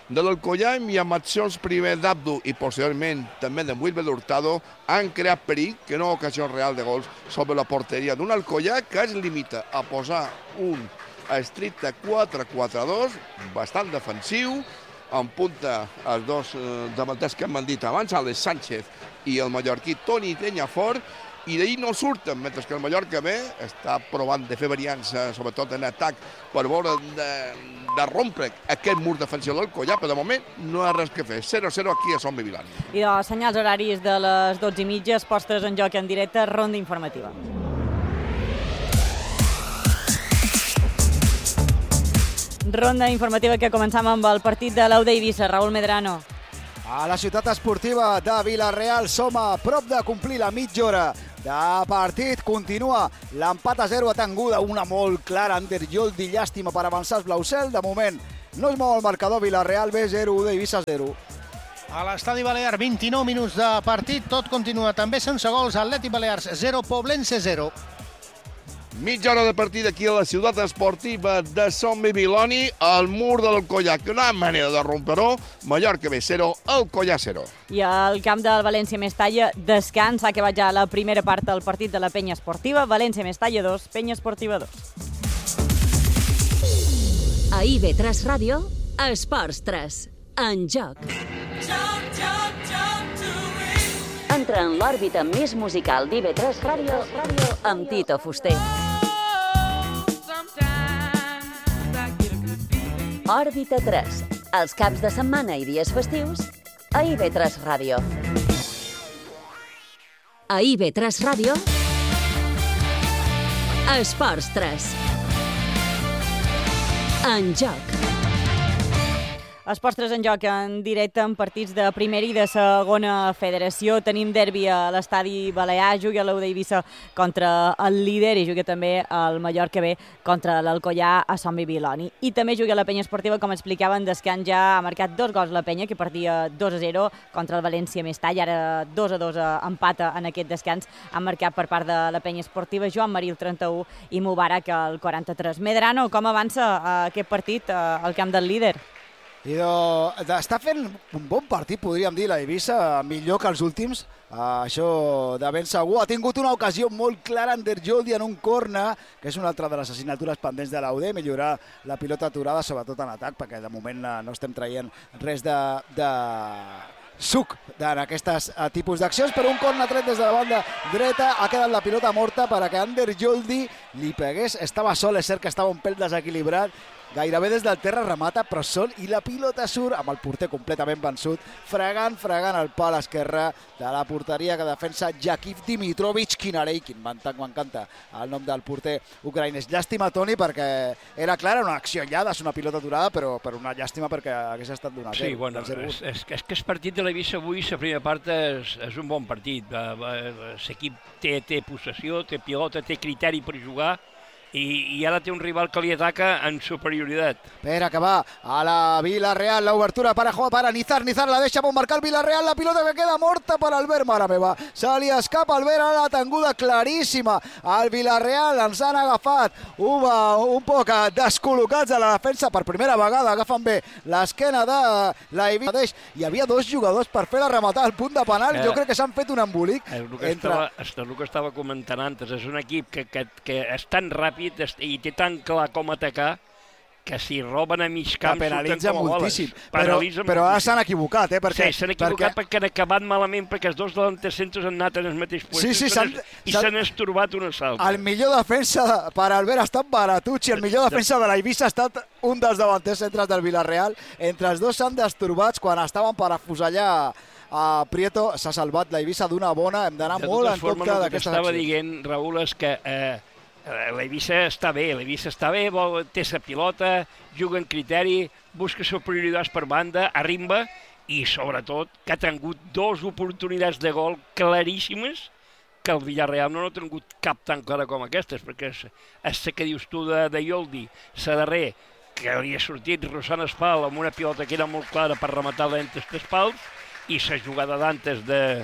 de l'Alcoyà i amb accions primer d'Abdu i posteriorment també de Wilber Hurtado han creat perill, que no ocasió real de gols sobre la porteria d'un Alcoyà que es limita a posar un estricte 4-4-2, bastant defensiu, en punta els dos davanters que hem dit abans, Alex Sánchez i el mallorquí Toni Penyafort, i d'ahir no surten, mentre que el Mallorca B està provant de fer variants, sobretot en atac, per veure de rompre aquest mur defensiu del Alcoyà, però de moment no hi ha res que fer. 0-0 aquí a Som Vivilant. I de senyals horaris de les 12:30, Esports 3 en joc en directe, ronda informativa. Ronda informativa que començam amb el partit de l'Aude Eivissa. Raül Medrano. A la ciutat esportiva de Vila-real som a prop de complir la mitja hora de partit. Continua l'empat a 0 a Tanguda, una molt clara Anderjoldi, llàstima per avançar els Blaucel. De moment no es mou el marcador, Vila-real B 0, Aude Eivissa 0. A l'estadi Balear, 29 minuts de partit, tot continua també sense gols. Atlètic Balears 0, Poblense 0. Mitja hora de partit aquí a la ciutat esportiva de Som Viviloni, al mur de l'Alcoyà, que no hi ha manera de romper-ho. Mallorca B 0, Alcoyà 0. I al camp del València Mestalla, descans, s'ha acabat ja la primera part del partit de la penya esportiva. València Mestalla 2, penya esportiva 2. A IB3 Ràdio, Esports 3, en joc. Entra en l'òrbita més musical d'IB3 Ràdio amb Tito Fuster. Òrbita 3, els caps de setmana i dies festius a IB3 Ràdio. A IB3 Ràdio, Esports 3, en joc. Esports 3 en joc en directe en partits de primera i de segona federació. Tenim derbi a l'estadi Balear, juga l'Aude Eivissa contra el líder i juga també el Mallorca B contra l'Alcoyà a Som Viviloni. I també juga la penya esportiva, com explicaven, descans ja ha marcat 2 gols la penya, que partia 2-0 contra el València Mestalla, ara 2-2 empata en aquest descans. Han marcat per part de la penya esportiva Joan Marí el 31 i Mubarak el 43. Medrano, com avança aquest partit al camp del líder? Està fent un bon partit, podríem dir, la Eivissa, millor que els últims. Això de ben segur. Ha tingut una ocasió molt clara Anderjoldi en un corner, que és una altra de les assignatures pendents de l'Aude, millorar la pilota aturada, sobretot en atac, perquè de moment no estem traient res de suc en aquests tipus d'accions, però un corner tret des de la banda dreta, ha quedat la pilota morta perquè Anderjoldi li pegués. Estava sol, és cert que estava un pèl desequilibrat, gairebé des del terra remata, però sol, i la pilota surt amb el porter completament vençut, fregant el pal esquerre de la porteria que defensa Jakif Dimitrovic Kinareikin. M'encanta el nom del porter ucraïnès. Llàstima, Toni, perquè era clara una acció enllada, és una pilota aturada, però una llàstima perquè hagués estat d'una 0. Sí, bueno, és que el partit de l'Eivissa avui, la primera part és un bon partit. L'equip té possessió, té pilota, té criteri per jugar, i ara té un rival que li ataca en superioritat. Espera, que va a la Vila-real, l'obertura para Nizar la deixa per marcar el Vila-real, la pilota que queda morta per Albert, mare meva, se li escapa Albert, a la tanguda claríssima al Vila-real, ens han agafat un poc descol·locats a la defensa, per primera vegada agafen bé l'esquena de l'Eivissa, hi havia 2 jugadors per fer la rematada al punt de penal, jo crec que s'han fet un embolic. El que estava comentant antes, és un equip que és tan ràpid i té tan clar com atacar que si roben a mig camp penalitza surten com a boles. Moltíssim. Però ara s'han equivocat, Sí, s'han equivocat perquè han acabat malament, perquè els dos delanters centres han anat en el mateix lloc i s'han estorbat un als altres. El millor defensa per Albert ha estat Baratucci, el millor defensa de l'Eivissa ha estat un dels davanters centres del Vila-real. Entre els dos s'han destorbats quan estaven per afusellar a Prieto. S'ha salvat l'Eivissa d'una bona, hem d'anar molt en compte d'aquestes accions. El que estava dient, Raül, és que l'Eivissa està bé, té la pilota, juga en criteri, busca superioritats per banda, arrimba, i sobretot que ha tingut 2 oportunitats de gol claríssimes que el Villarreal no ha tingut cap tan clara com aquestes, perquè és la que dius tu de Yoldi, la darrer, que li ha sortit rossant el pal amb una pilota que era molt clara per rematar-la entre els pals, i la jugada d'antes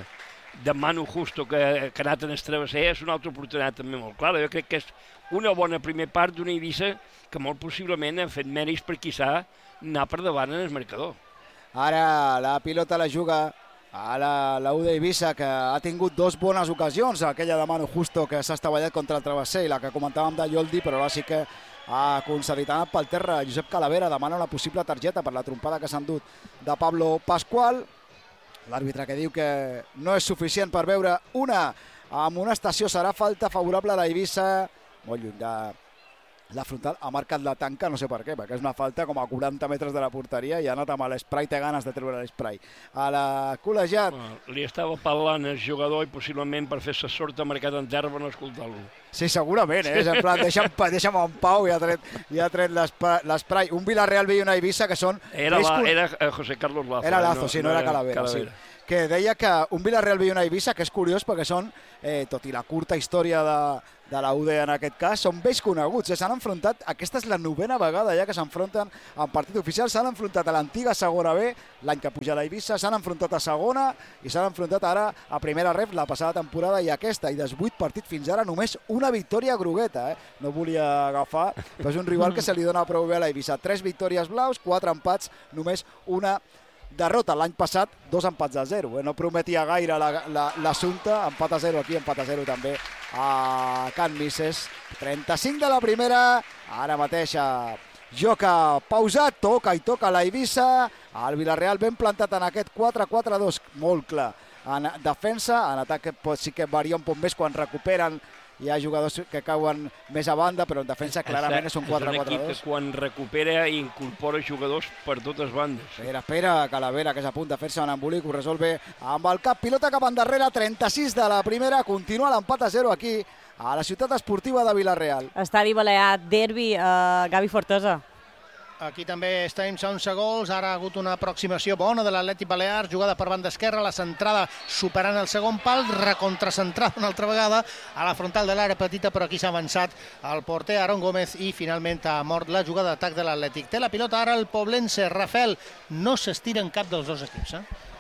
de Manu Justo que ha anat en el travesser és una altra oportunitat també molt clara. Jo crec que és una bona primera part d'una Eivissa que molt possiblement ha fet mèrits per quizà anar per davant en el marcador. Ara la pilota la juga a la U d'Eivissa, que ha tingut 2 bones ocasions, aquella de Manu Justo que s'ha estavellat contra el travesser i la que comentàvem de Yoldi, però ara sí que ha concedit, ha anat pel terra. Josep Calavera demana una possible targeta per la trompada que s'ha endut de Pablo Pascual. L'àrbitre que diu que no és suficient per veure una amonestació. Serà falta favorable a l'Eivissa, molt lluny de la frontal, ha marcat la tanca, no sé per què, perquè és una falta com a 40 metres de la porteria i ha anat amb l'esprai, té ganes de treure l'esprai. A la col·legiat... Li estava parlant el jugador i possiblement per fer-se sort ha marcat en terra per no escoltar-lo. Sí, segurament, és en plan, deixa'm en pau i ha tret l'esprai. Un Villarreal B i una Eivissa que són... Era José Carlos Lazo. Era Lazo, sí, no era Calavera. Sí. Que deia que un Villarreal B i una Eivissa, que és curiós perquè són, tot i la curta història de la UD en aquest cas, són vells coneguts. S'han enfrontat, aquesta és la 9ª vegada ja que s'enfronten en partit oficial, s'han enfrontat a l'antiga segona B, l'any que puja l'Eivissa, s'han enfrontat a segona i s'han enfrontat ara a primera ref la passada temporada i aquesta, i dels 8 partits fins ara només una victòria grogueta, no volia agafar, però és un rival que se li dona prou bé a l'Eivissa. 3 victòries blaus, 4 empats, només una derrota. L'any passat 2 empats a 0, no prometia gaire l'assumpte, empat a 0 aquí, empat a 0 també a Can Misses. 35 de la primera, ara mateix joca pausat, toca l'Eivissa, el Villarreal ben plantat en aquest 4-4-2, molt clar en defensa, en atac sí que varia un poc més quan recuperen. Hi ha jugadors que cauen més a banda, però en defensa clarament és un 4-4-2. És un equip que quan recupera i incorpora jugadors per totes bandes. Espera, Calavera, que és a punt de fer-se un embolic, ho resol bé amb el cap, pilota cap endarrere, 36 de la primera, continua l'empat a 0 aquí a la ciutat esportiva de Villarreal. Estadi Balear, derbi, Gavi Fortosa. Aquí també estem sense gols, ara ha hagut una aproximació bona de l'Atlètic Balears, jugada per banda esquerra, la centrada superant el segon pal, recontracentrada una altra vegada a la frontal de l'àrea petita, però aquí s'ha avançat el porter Aaron Gómez i finalment ha mort la jugada d'atac de l'Atlètic. Té la pilota ara el poblense, Rafael, no s'estira en cap dels dos equips.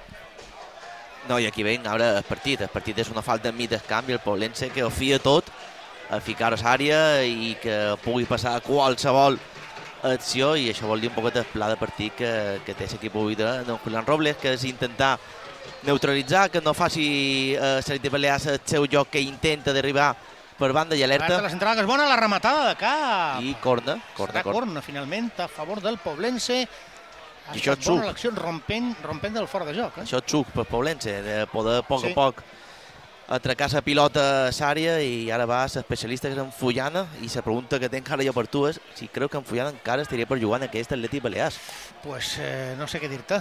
No, i aquí ven ara el partit és una falta enmig del camp i el poblense que ho fia tot a ficar a l'àrea i que pugui passar qualsevol acció, i això vol dir un poquet el pla de partit que té l'equip avui de Julián Robles, que és intentar neutralitzar, que no faci l'Atlètic Balears el seu joc, que intenta d'arribar per banda i alerta. La centrada que és bona, la rematada de cap. I corna. Corna, finalment, a favor del poblense. I això és bona l'acció rompent del fora de joc. Això és xuc pel poblense, de poder a poc a poc atracar la pilota a l'àrea, i ara va l'especialista que és en Fullana, i la pregunta que tinc ara jo per tu és si creu que en Fullana encara estaria per jugar en aquest Atlètic Balears. Pues no sé què dir-te.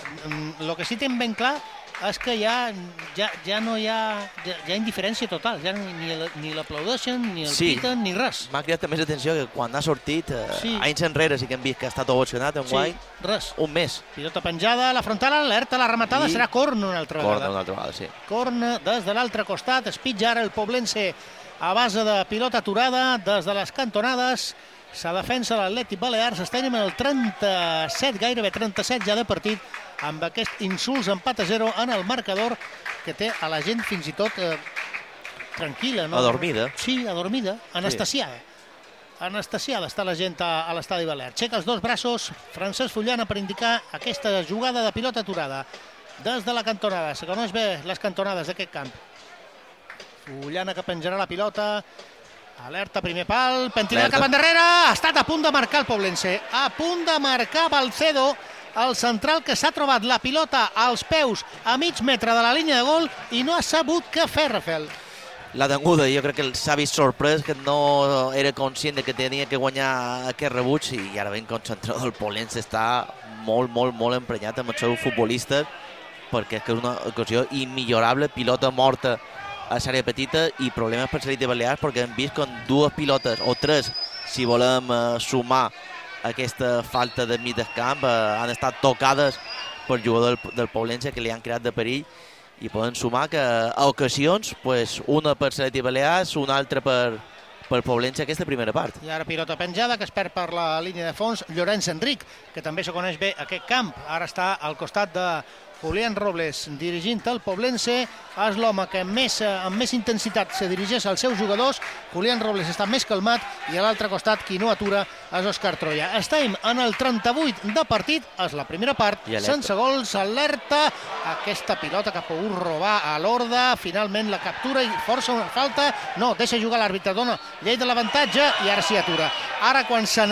El que sí que tinc ben clar és que ja no hi ha indiferència total, ja ni l'aplaudeixen, ni el piten, ni res. M'ha cridat més atenció que quan ha sortit, anys enrere sí que hem vist que ha estat ovacionat en guai, un mes. Pilota penjada, la frontal alerta, la rematada serà corna una altra vegada. Corna una altra vegada, sí. Corna des de l'altre costat, es pitja ara el poblense a base de pilota aturada des de les cantonades. La defensa de l'Atlètic Balears, estem en el 37, gairebé 37 ja de partit, amb aquest insults empat a 0 en el marcador, que té a la gent fins i tot tranquil·la. Adormida. Sí, adormida, anestesiada. Anestesiada està la gent a l'estadi Balear. Aixeca els dos braços Francesc Fullana per indicar aquesta jugada de pilota aturada des de la cantonada. Se coneix bé les cantonades d'aquest camp. Fullana que penjarà la pilota. Alerta, primer pal, pentinada cap endarrere, ha estat a punt de marcar el poblense, a punt de marcar Balcedo, el central que s'ha trobat la pilota als peus a mig metre de la línia de gol i no ha sabut què fer, Rafael. La tenguda, jo crec que s'ha vist sorprès, que no era conscient de que tenia que guanyar aquest rebuig, i ara ben concentrat el poblense està molt emprenyat amb els seus futbolistes, perquè és una ocasió immillorable, pilota morta a l'àrea petita i problemes per l'Atlètic Balears, perquè hem vist com 2 pilotes, o 3, si volem sumar aquesta falta de mig del camp, han estat tocades per jugador del poblense que li han creat de perill, i poden sumar que a ocasions, una per l'Atlètic Balears, una altra per poblense aquesta primera part. I ara pilota penjada que es perd per la línia de fons Llorenç Enric, que també se coneix bé aquest camp. Ara està al costat de Julián Robles dirigint el Poblense, és l'home que amb més intensitat se dirigeix als seus jugadors. Julián Robles està més calmat i a l'altre costat qui no atura és Òscar Troya. Estem en el 38 de partit, és la primera part, sense gols, alerta, aquesta pilota que ha pogut robar a l'Horda, finalment la captura i força una falta, no, deixa jugar l'àrbitre, dona llei de l'avantatge i ara s'hi atura. Ara quan se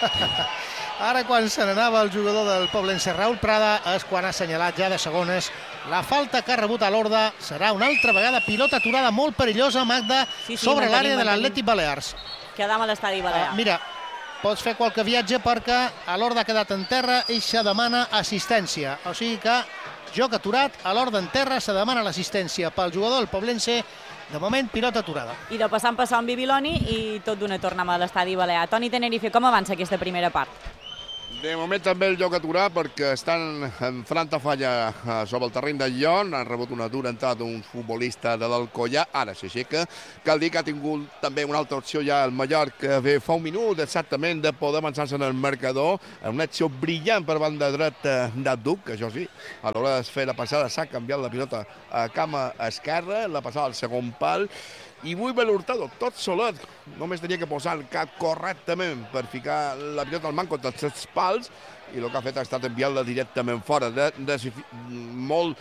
n'anava el jugador del Poblense, Raúl Prada, és quan ha assenyalat ja de segones la falta que ha rebut a l'Horda. Serà una altra vegada pilota aturada molt perillosa, Magda, sobre l'àrea de l'Atlètic Balears. Quedam a l'estadi Balear. Mira, pots fer qualque viatge perquè a l'Horda ha quedat en terra i se demana assistència. O sigui que joc aturat, a l'Horda en terra, se demana l'assistència pel jugador del Poblense. De moment, pilota aturada. I de passar en passar en Bibiloni i tot d'una tornem a l'estadi Balear. Toni Tenerife, com avança aquesta primera part? De moment també el joc aturat perquè estan en franta falla sobre el terreny de Llon. Han rebut una dura entrada d'un futbolista de l'Alcoyà. Ara s'aixeca. Cal dir que ha tingut també una altra opció ja el Mallorca fa un minut exactament de poder avançar-se en el marcador. Una acció brillant per banda dreta d'Abduc, que això sí, a l'hora de fer la passada s'ha canviat la pilota a cama esquerra, la passada al segon pal. I Wilber Hurtado, tot solet, només tenia que posar el cap correctament per ficar la pilota al manco dels 7 pals i el que ha fet ha estat enviar-la directament fora. Molt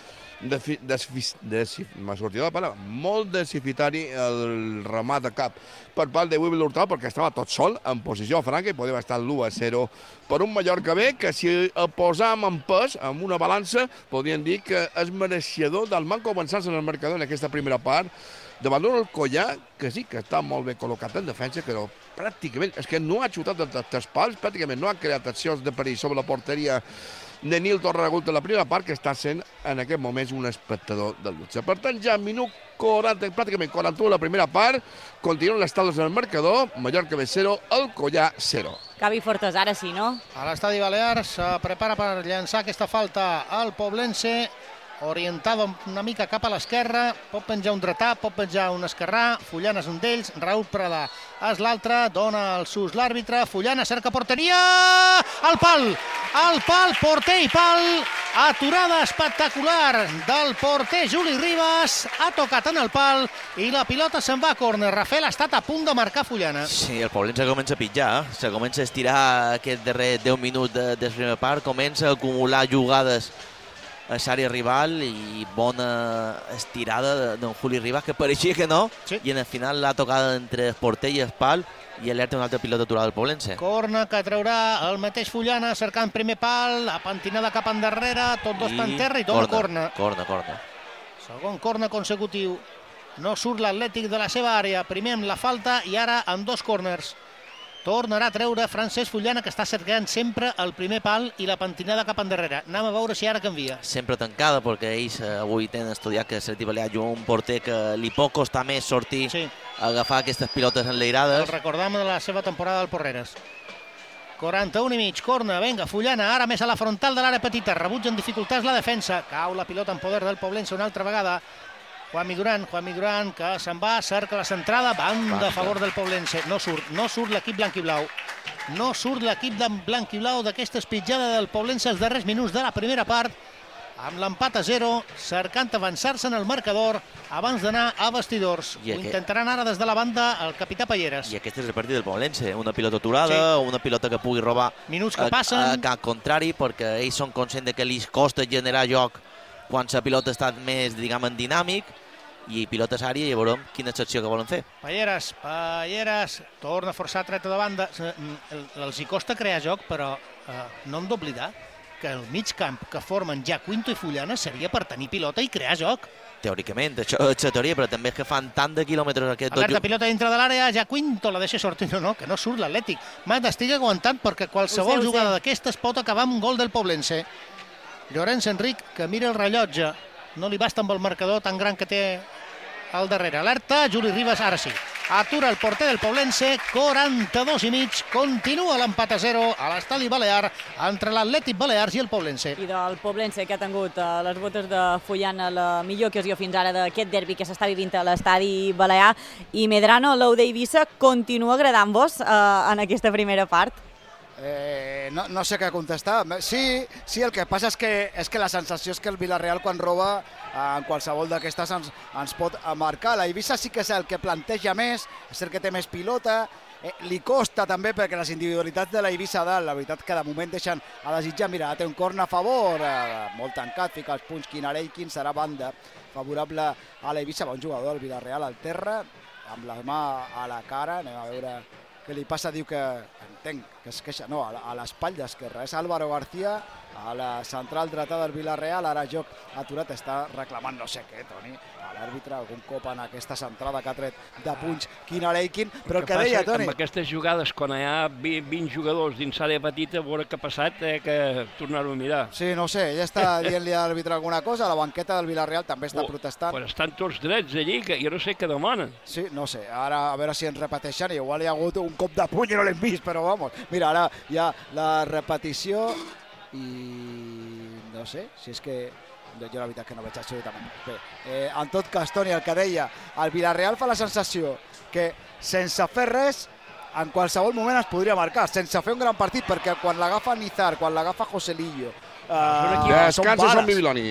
deficitari el remat de cap per part de Wilber Hurtado perquè estava tot sol en posició franca i podria estar l'1-0 per un Mallorca B que si el posàvem en pes, en una balança, podríem dir que és mereixedor del manco avançar-se en el marcador en aquesta primera part davant d'un Alcoyà que sí que està molt ben col·locat en defensa, però pràcticament és que no ha xutat dels pals, pràcticament no ha creat accions de perill sobre la porteria de Nil Torregut de la primera part, que està sent en aquest moment un espectador del luxe. Per tant, ja minut 40, pràcticament 41 la primera part, continuen les taules en el marcador, Mallorca B 0, Alcoyà 0. Gavi Fortes, ara sí, no? A l'estadi Balear se prepara per llançar aquesta falta al Poblense, orientada una mica cap a l'esquerra, pot penjar un dretà, pot penjar un esquerrà, Fullana és un d'ells, Raúl Pradà és l'altre, dona el sus l'àrbitre, Fullana cerca porteria, al pal, porter i pal, aturada espectacular del porter Juli Ribas, ha tocat en el pal i la pilota se'n va a córner. Rafael ha estat a punt de marcar Fullana. Sí, el Poblense comença a pitjar, se comença a estirar aquest darrer 10 minuts de la primera part, comença a acumular jugades a l'àrea rival i bona estirada d'en Juli Ribas, que pareixia que no, sí. I en el final l'ha tocada entre el porter i el pal i alerta un altre pilot aturada del Poblense. Corna que traurà el mateix Fullana cercant primer pal, la pentinada cap endarrere, tots dos per terra i dona corna. Corna. Segon corna consecutiu. No surt l'Atlètic de la seva àrea, primer amb la falta i ara amb dos corners. Tornarà a treure Francesc Fullana, que està cercant sempre el primer pal i la pentinada cap endarrere. Anem a veure si ara canvia. Sempre tancada, perquè ells avui tenen estudiat que l'Atlètic Balear juga un porter que li pot costar més sortir a agafar aquestes pilotes enlairades. El recordam de la seva temporada al Porreres. 41 i mig, corna, venga, Fullana, ara més a la frontal de l'àrea petita, rebutja en dificultats la defensa, cau la pilota en poder del Poblense una altra vegada. Juanmi Duran, que se'n va, cerca la centrada, banda a favor del Poblense. No surt l'equip blanc-i-blau. No surt l'equip blanc-i-blau d'aquesta espitjada del Poblense els darrers minuts de la primera part, amb l'empat a 0, cercant avançar-se en el marcador abans d'anar a vestidors. Ho intentaran ara des de la banda el capità Palleres. I aquest és el partit del Poblense, una pilota aturada, una pilota que pugui robar minuts que passen. Al contrari, perquè ells són conscients que els costa generar joc quan la pilota està més, diguem, en dinàmic, i pilotes àrea i veurem quina secció que volen fer. Palleres, torna a forçar treta de banda. Els hi costa crear joc, però no hem d'oblidar que el mig camp que formen ja Quinto i Fullana seria per tenir pilota i crear joc. Teòricament, això és la teoria, però també és que fan tant de quilòmetres aquest... Alerta, pilota dintre de l'àrea, ja Quinto la deixa sortir, no, que no surt l'Atlètic. Magda, estigui aguantant perquè qualsevol jugada d'aquestes pot acabar amb un gol del Poblense. Llorenç Enric, que mira el rellotge, no li basta amb el marcador tan gran que té al darrere. Alerta, Juli Ribas, ara sí. Atura el porter del Poblense, 42 i mig, continua l'empat a 0 a l'estadi Balear entre l'Atlètic Balears i el Poblense. I del Poblense, que ha tingut les botes de Fullana la millor ocasió fins ara d'aquest derbi que s'està vivint a l'estadi Balear. I Medrano, l'Ou d'Eivissa, continua agradant-vos en aquesta primera part? No sé què contestar. Sí, el que passa és que la sensació és que el Villarreal quan roba en qualsevol d'aquestes ens pot marcar. La Eivissa sí que és el que planteja més, és el que té més pilota, li costa també perquè les individualitats de la Eivissa dalt, la veritat que de moment deixen a desitjar. Mira, té un corn a favor, molt tancat, fica els punts Kinareikin, serà banda favorable a la Eivissa, bon jugador, el Villarreal al terra, amb la mà a la cara, anem a veure què li passa, diu que, entenc, que es queixa, no, a l'espatlla esquerra, és Álvaro García, a la central dreta del Villarreal, ara joc aturat, està reclamant no sé què, Toni, a l'àrbitre, algun cop en aquesta centrada que ha tret de punys Kinareikin, però el que deia, Toni... Amb aquestes jugades, quan hi ha 20 jugadors dins àrea petita, a veure què ha passat, que tornar-ho a mirar. Sí, no sé, ella està dient-li a l'àrbitre alguna cosa, la banqueta del Villarreal també està protestant. Però estan tots drets allí, que jo no sé què demanen. Sí, no sé, ara a veure si ens repeteixen, igual hi ha hagut un cop de puny i no l'hem vist, però vamos, mira, ara hi ha la repetició i no sé, si és que jo la veritat que no veig absolutament bé. En tot cas, Toni, el que deia, el Villarreal fa la sensació que sense fer res en qualsevol moment es podria marcar, sense fer un gran partit, perquè quan l'agafa Nizar, quan l'agafa Joselillo, descansa Sant Bibiloni.